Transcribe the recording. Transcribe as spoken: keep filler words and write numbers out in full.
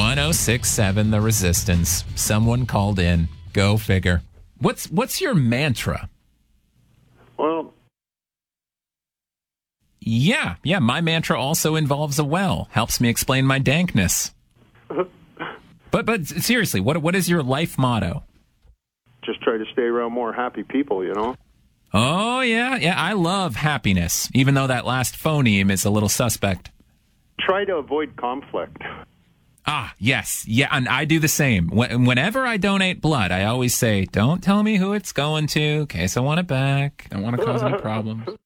one oh six point seven The Resistance. Someone called in. Go figure. What's what's your mantra? Well, Yeah, yeah, my mantra also involves a well. Helps me explain my dankness. But but seriously, what what is your life motto? just try to stay around more happy people, you know? Oh, yeah, yeah, I love happiness, even though that last phoneme is a little suspect. Try to avoid conflict. Ah, yes, yeah, and I do the same. Whenever I donate blood, I always say, don't tell me who it's going to, in case I want it back. Don't want to cause any problems.